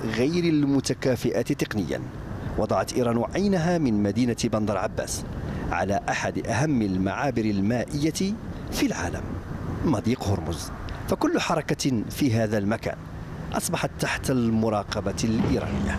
غير المتكافئة تقنيا، وضعت إيران عينها من مدينة بندر عباس على أحد أهم المعابر المائية في العالم، مضيق هرمز. فكل حركة في هذا المكان أصبحت تحت المراقبة الإيرانية.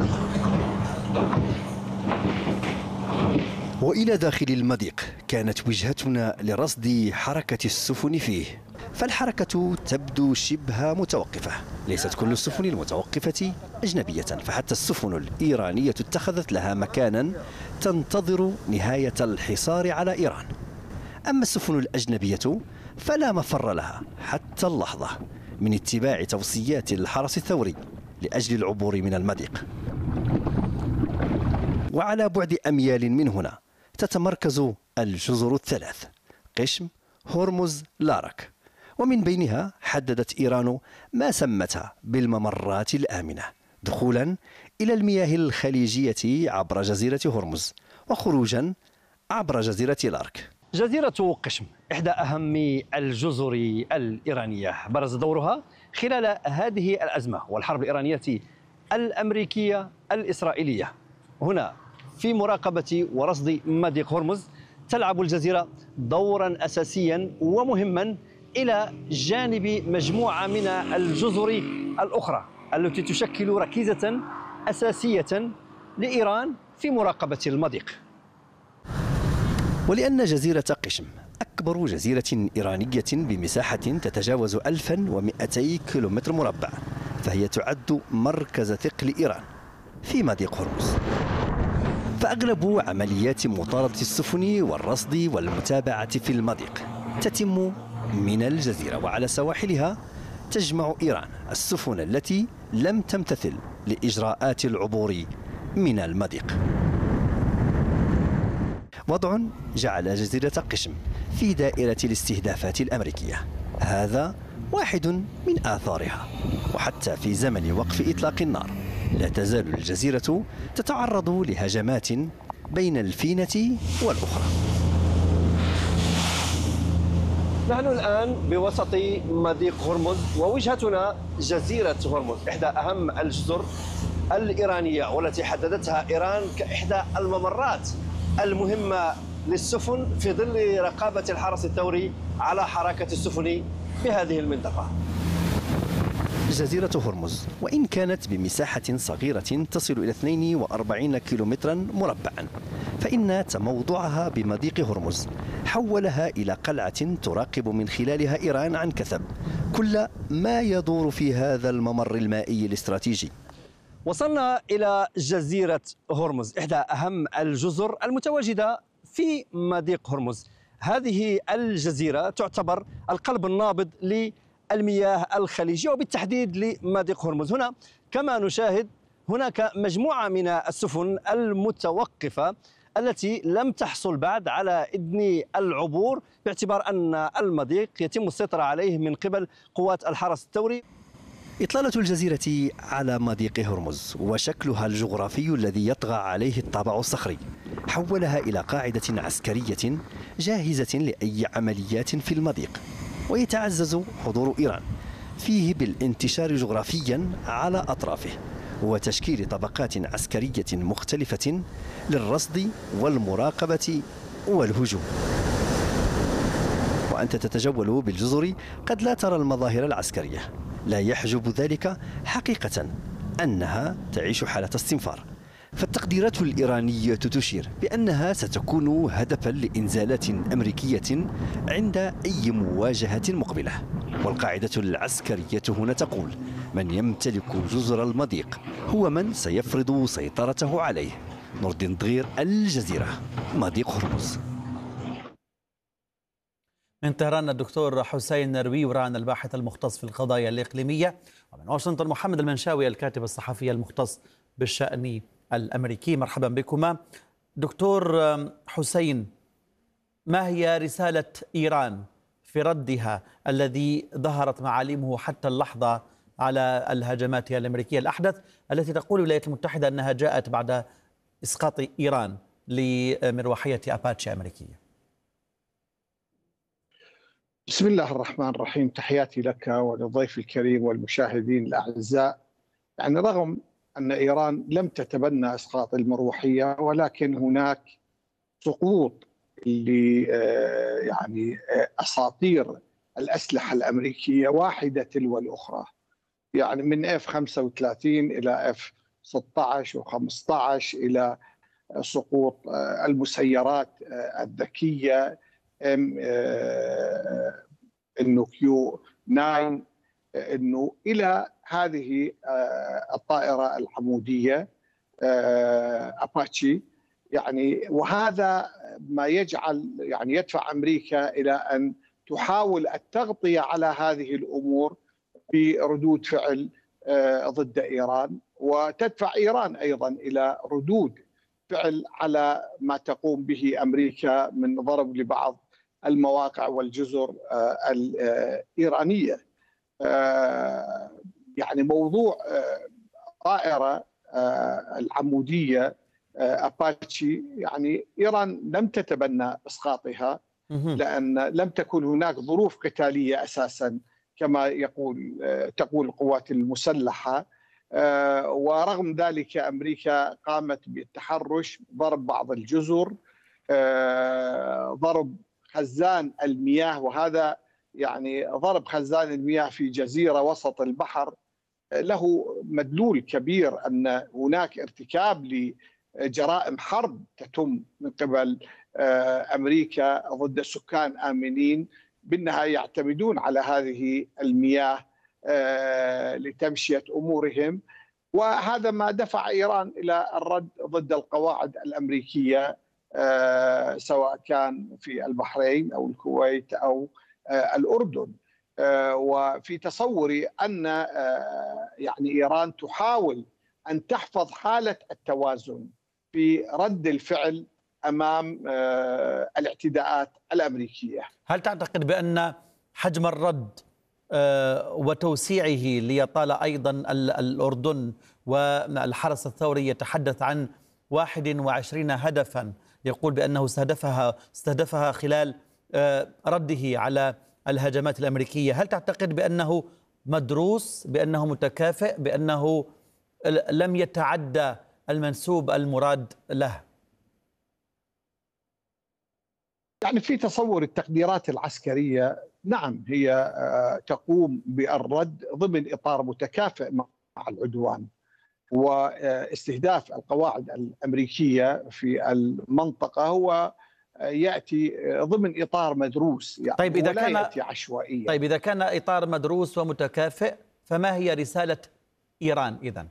وإلى داخل المضيق كانت وجهتنا لرصد حركة السفن فيه، فالحركة تبدو شبه متوقفة. ليست كل السفن المتوقفة أجنبية، فحتى السفن الإيرانية اتخذت لها مكانا تنتظر نهاية الحصار على إيران. أما السفن الأجنبية فلا مفر لها حتى اللحظة من اتباع توصيات الحرس الثوري لأجل العبور من المضيق. وعلى بعد أميال من هنا تتمركز الجزر الثلاث: قشم، هرمز، لارك. ومن بينها حددت إيران ما سمتها بالممرات الآمنة، دخولا إلى المياه الخليجية عبر جزيرة هرمز، وخروجا عبر جزيرة لارك. جزيرة قشم إحدى أهم الجزر الإيرانية، برز دورها خلال هذه الأزمة والحرب الإيرانية الأمريكية الإسرائيلية. هنا في مراقبة ورصد مضيق هرمز تلعب الجزيرة دورا أساسيا ومهما إلى جانب مجموعة من الجزر الأخرى التي تشكل ركيزة أساسية لإيران في مراقبة المضيق. ولأن جزيرة قشم أكبر جزيرة إيرانية بمساحة تتجاوز 1200 كيلومتر مربع، فهي تعد مركز ثقل إيران في مضيق هرمز. فأغلب عمليات مطاردة السفن والرصد والمتابعة في المضيق تتم من الجزيرة، وعلى سواحلها تجمع إيران السفن التي لم تمتثل لإجراءات العبور من المضيق. وضع جعل جزيرة قشم في دائرة الاستهدافات الأمريكية، هذا واحد من آثارها. وحتى في زمن وقف إطلاق النار لا تزال الجزيرة تتعرض لهجمات بين الفينة والأخرى. نحن الآن بوسط مضيق هرمز، ووجهتنا جزيرة هرمز، إحدى أهم الجزر الإيرانية والتي حددتها إيران كإحدى الممرات المهمة للسفن في ظل رقابة الحرس الثوري على حركة السفن في هذه المنطقة. جزيرة هرمز وإن كانت بمساحة صغيرة تصل إلى 42 كيلومترا مربعا، فإن تموضعها بمضيق هرمز حولها إلى قلعة تراقب من خلالها إيران عن كثب كل ما يدور في هذا الممر المائي الاستراتيجي. وصلنا إلى جزيرة هرمز، إحدى أهم الجزر المتواجدة في مضيق هرمز. هذه الجزيرة تعتبر القلب النابض للمياه الخليجية وبالتحديد لمضيق هرمز. هنا كما نشاهد هناك مجموعة من السفن المتوقفة التي لم تحصل بعد على إذن العبور، باعتبار أن المضيق يتم السيطرة عليه من قبل قوات الحرس الثوري. إطلالة الجزيرة على مضيق هرمز وشكلها الجغرافي الذي يطغى عليه الطابع الصخري حولها إلى قاعدة عسكرية جاهزة لأي عمليات في المضيق، ويتعزز حضور إيران فيه بالانتشار جغرافيا على أطرافه وتشكيل طبقات عسكرية مختلفة للرصد والمراقبة والهجوم. وأنت تتجول بالجزر قد لا ترى المظاهر العسكرية، لا يحجب ذلك حقيقة أنها تعيش حالة استنفار. فالتقديرات الإيرانية تشير بأنها ستكون هدفا لإنزالات أمريكية عند أي مواجهة مقبلة. والقاعدة العسكرية هنا تقول: من يمتلك جزر المضيق هو من سيفرض سيطرته عليه. نور الدين دغير، الجزيرة، مضيق هرمز. من طهران الدكتور حسين رويوران الباحث المختص في القضايا الإقليمية، ومن واشنطن محمد المنشاوي الكاتب الصحفي المختص بالشأن الأمريكي. مرحبا بكما. دكتور حسين، ما هي رسالة إيران في ردها الذي ظهرت معالمه حتى اللحظة على الهجمات الأمريكية الأحدث التي تقول الولايات المتحدة أنها جاءت بعد إسقاط إيران لمروحية أباتشي أمريكية؟ بسم الله الرحمن الرحيم، تحياتي لك وللضيف الكريم والمشاهدين الأعزاء. يعني رغم أن إيران لم تتبنى إسقاط المروحية، ولكن هناك سقوط يعني أساطير الأسلحة الأمريكية واحدة تلو الأخرى، يعني من F-35 إلى F-16 و15 إلى سقوط المسيرات الذكية إنه Q9، إنه إلى هذه الطائرة الحمودية أباتشي. يعني وهذا ما يجعل يعني يدفع أمريكا إلى أن تحاول التغطية على هذه الأمور بردود فعل ضد إيران، وتدفع إيران أيضا إلى ردود فعل على ما تقوم به أمريكا من ضرب لبعض المواقع والجزر الإيرانية. يعني موضوع طائرة العمودية أباتشي، يعني إيران لم تتبنى إسقاطها لأن لم تكن هناك ظروف قتالية أساسا كما تقول القوات المسلحة. ورغم ذلك أمريكا قامت بالتحرش، ضرب بعض الجزر، ضرب خزان المياه، وهذا يعني ضرب خزان المياه في جزيرة وسط البحر له مدلول كبير أن هناك ارتكاب لجرائم حرب تتم من قبل أمريكا ضد سكان آمنين بالنهاية يعتمدون على هذه المياه لتمشية أمورهم. وهذا ما دفع إيران إلى الرد ضد القواعد الأمريكية سواء كان في البحرين أو الكويت أو الأردن. وفي تصوري أن يعني إيران تحاول أن تحفظ حالة التوازن في رد الفعل أمام الاعتداءات الأمريكية. هل تعتقد بأن حجم الرد وتوسيعه ليطال أيضا الأردن والحرس الثوري يتحدث عن 21 هدفا يقول بأنه استهدفها خلال رده على الهجمات الأمريكية، هل تعتقد بأنه مدروس، بأنه متكافئ، بأنه لم يتعدى المنسوب المراد له؟ يعني في تصور التقديرات العسكرية نعم هي تقوم بالرد ضمن إطار متكافئ مع العدوان، واستهداف القواعد الأمريكية في المنطقة هو يأتي ضمن إطار مدروس، يعني طيب ولا يأتي عشوائيا. طيب إذا كان إطار مدروس ومتكافئ، فما هي رسالة إيران إذن؟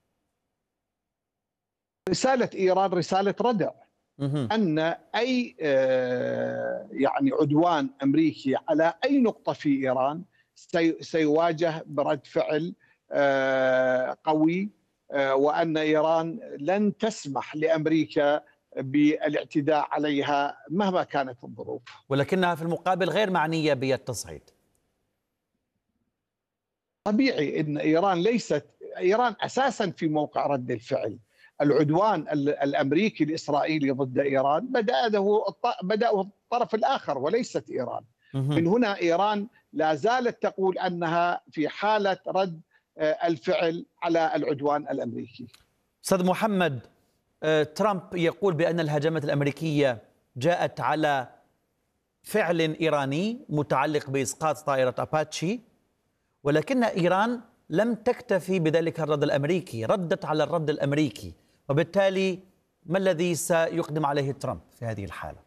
رسالة إيران رسالة ردع، أن أي يعني عدوان أمريكي على أي نقطة في إيران سيواجه برد فعل قوي، وأن إيران لن تسمح لأمريكا بالاعتداء عليها مهما كانت الظروف. ولكنها في المقابل غير معنية بالتصعيد. طبيعي أن إيران أساسا في موقع رد الفعل. العدوان الأمريكي الإسرائيلي ضد إيران بدأه الطرف الآخر وليست إيران. من هنا إيران لا زالت تقول أنها في حالة رد الفعل على العدوان الأمريكي. أستاذ محمد، ترامب يقول بأن الهجمات الأمريكية جاءت على فعل إيراني متعلق بإسقاط طائرة أباتشي، ولكن إيران لم تكتفي بذلك الرد الأمريكي، ردت على الرد الأمريكي، وبالتالي ما الذي سيقدم عليه ترامب في هذه الحالة؟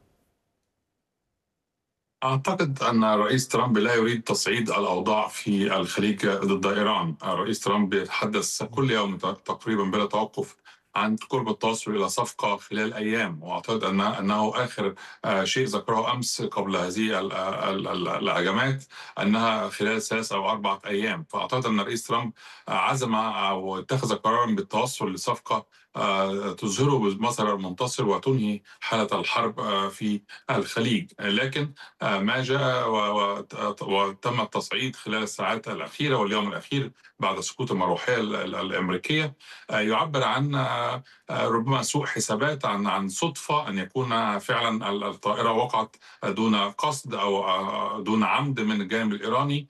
أعتقد أن الرئيس ترامب لا يريد تصعيد الأوضاع في الخليج ضد إيران. الرئيس ترامب يتحدث كل يوم تقريبا بلا توقف عن قرب التوصل إلى صفقة خلال أيام، وأعتقد أنه آخر شيء ذكره أمس قبل هذه الهجمات أنها خلال 3 أو 4 أيام. فأعتقد أن الرئيس ترامب عزم أو اتخذ قرارا بالتوصل لصفقة تظهره بمظهر المنتصر وتنهي حالة الحرب في الخليج. لكن ما جاء وتم التصعيد خلال الساعات الأخيرة واليوم الأخير بعد سقوط المروحية الأمريكية، يعبر عن ربما سوء حسابات، عن صدفة أن يكون فعلا الطائرة وقعت دون قصد أو دون عمد من الجانب الإيراني،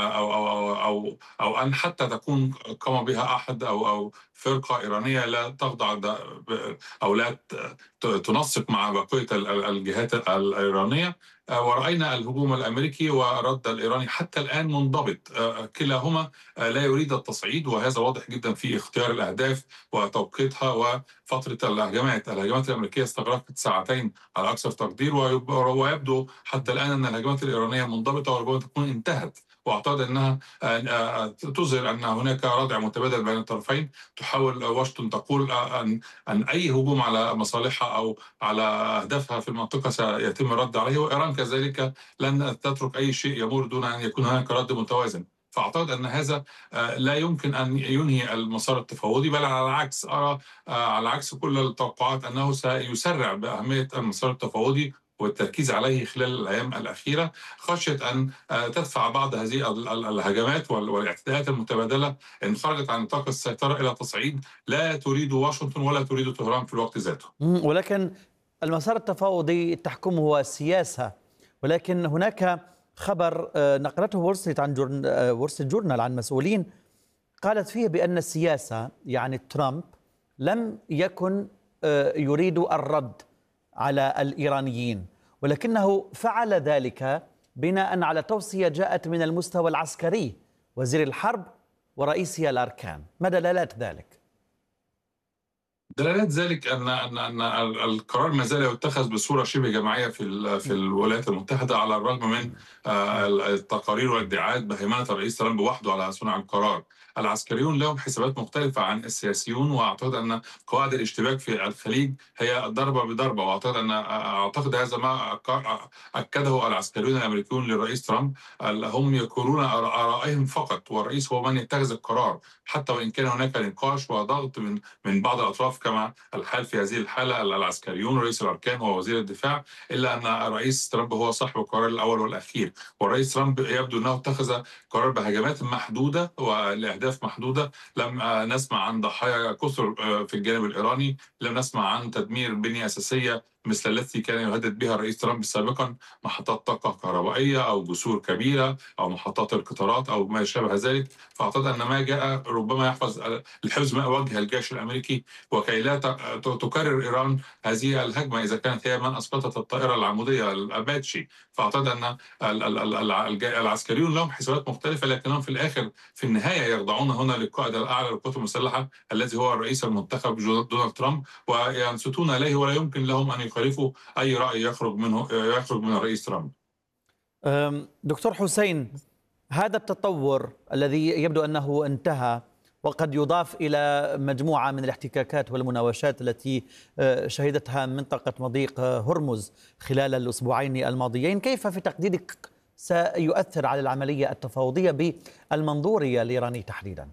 أو أن حتى تكون قام بها أحد أو فرقة إيرانية لا تخضع أو لا تنسق مع بقية الجهات الإيرانية. ورأينا الهجوم الأمريكي والرد الإيراني حتى الآن منضبط، كلاهما لا يريد التصعيد، وهذا واضح جدا في اختيار الأهداف وتوقيتها وفترة الهجمات. الأمريكية استغرقت ساعتين على أكثر تقدير، ويبدو حتى الآن أن الهجمات الإيرانية منضبطة وربما تكون انتهت، واعتقد انها تظهر ان هناك ردع متبادل بين الطرفين. تحاول واشنطن تقول ان اي هجوم على مصالحها او على اهدافها في المنطقه سيتم الرد عليه، وايران كذلك لن تترك اي شيء يمر دون ان يكون هناك رد متوازن. فاعتقد ان هذا لا يمكن ان ينهي المسار التفاوضي، بل على العكس ارى على عكس كل التوقعات انه سيسرع باهميه المسار التفاوضي والتركيز عليه خلال الأيام الأخيرة، خشية أن تدفع بعض هذه الهجمات والاعتداءات المتبادلة إن خرجت عن نطاق السيطرة إلى تصعيد لا تريد واشنطن ولا تريد طهران في الوقت ذاته. ولكن المسار التفاوضي تحكمه السياسة، ولكن هناك خبر نقلته وول ستريت جورنال عن مسؤولين قالت فيه بأن السياسة يعني ترامب لم يكن يريد الرد على الإيرانيين، ولكنه فعل ذلك بناء على توصية جاءت من المستوى العسكري، وزير الحرب ورئيسي الأركان. ما دلالات ذلك؟ دلالات ذلك ان القرار ما زال يتخذ بصوره شبه جماعيه في الولايات المتحده، على الرغم من التقارير والادعاءات بهيمنه الرئيس ترامب وحده على صنع القرار. العسكريون لهم حسابات مختلفه عن السياسيون، واعتقد ان قواعد الاشتباك في الخليج هي ضربه بضربه، واعتقد هذا ما اكده العسكريون الامريكيون للرئيس ترامب. هم يقولون ارائهم فقط، والرئيس هو من يتخذ القرار، حتى وان كان هناك نقاش وضغط من بعض الاطراف كما الحال في هذه الحاله العسكريون ورئيس الاركان ووزير الدفاع، الا ان الرئيس ترامب هو صاحب القرار الاول والاخير. والرئيس ترامب يبدو انه اتخذ قرار بهجمات محدوده ولاهداف محدوده. لم نسمع عن ضحايا كثر في الجانب الايراني، لم نسمع عن تدمير بنيه اساسيه مثل التي كان يهدد بها الرئيس ترامب سابقا، محطات طاقه كهربائيه او جسور كبيره او محطات القطارات او ما شابه ذلك. فاعتقد ان ما جاء ربما يحفظ لحفظ ما وجه الجيش الامريكي، وكي لا تكرر ايران هذه الهجمه اذا كانت هي من اسقطت الطائره العموديه الاباتشي. فاعتقد ان العسكريون لهم حسابات مختلفه، لكنهم في النهايه يخضعون هنا للقائد الاعلى للقوات المسلحه الذي هو الرئيس المنتخب دونالد ترامب، وينصتون اليه، ولا يمكن لهم ان يخالفوا اي راي يخرج من الرئيس ترامب. دكتور حسين، هذا التطور الذي يبدو انه انتهى وقد يضاف إلى مجموعة من الاحتكاكات والمناوشات التي شهدتها منطقة مضيق هرمز خلال الأسبوعين الماضيين، كيف في تقديرك سيؤثر على العملية التفاوضية بالمنظور الإيراني تحديدا؟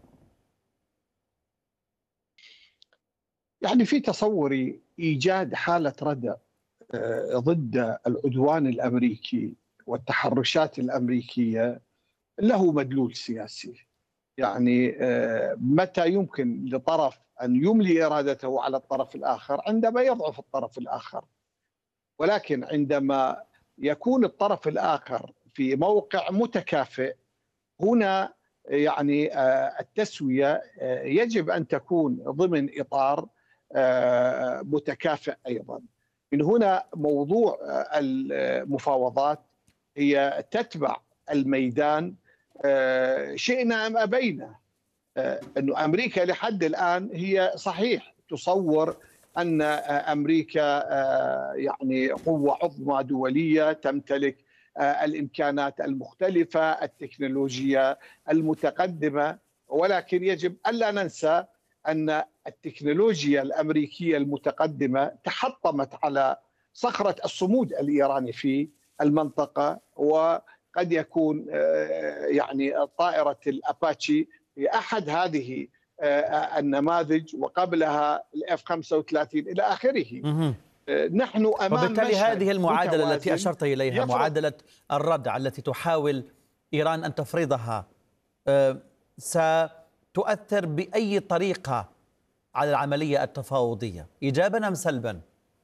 يعني في تصوري إيجاد حالة ردع ضد العدوان الأمريكي والتحرشات الأمريكية له مدلول سياسي. يعني متى يمكن لطرف أن يملي إرادته على الطرف الآخر؟ عندما يضعف الطرف الآخر. ولكن عندما يكون الطرف الآخر في موقع متكافئ، هنا يعني التسوية يجب أن تكون ضمن إطار متكافئ أيضا. من هنا موضوع المفاوضات هي تتبع الميدان شئنا أم أبينا. أنه أمريكا لحد الآن هي صحيح تصور أن أمريكا يعني قوة عظمى دولية تمتلك الإمكانات المختلفة، التكنولوجيا المتقدمة، ولكن يجب ألا ننسى أن التكنولوجيا الأمريكية المتقدمة تحطمت على صخرة الصمود الإيراني في المنطقة، وقد يكون يعني طائرة الأباتشي هي أحد هذه النماذج، وقبلها الإف 35 إلى آخره. نحن أمام وبالتالي هذه المعادلة التي أشرت إليها، معادلة الردع التي تحاول إيران أن تفرضها، تؤثر بأي طريقة على العملية التفاوضية، إيجابا أم سلبا؟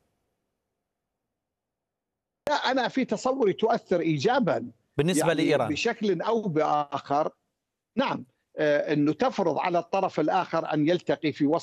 لا، أنا في تصوري تؤثر إيجابا بالنسبة يعني لإيران بشكل أو بآخر. نعم، أنه تفرض على الطرف الآخر أن يلتقي في وسط